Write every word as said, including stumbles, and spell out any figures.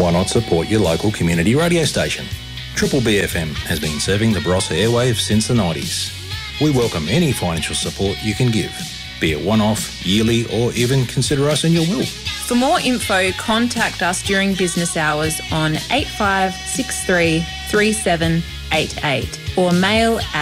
Why not support your local community radio station? Triple B F M has been serving the Barossa airwaves since the nineties. We welcome any financial support you can give, be it one-off, yearly, or even consider us in your will. For more info, contact us during business hours on eight five six three, three seven eight eight or mail at